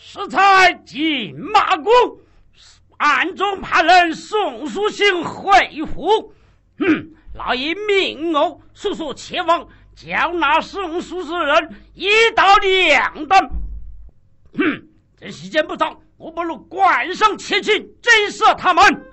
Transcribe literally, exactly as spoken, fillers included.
适才进马宫，暗中派人送书信回府。哼，老爷命我速速前往，将那送书之人一刀两断。哼，这时间不长，我不如关上前去震慑他们。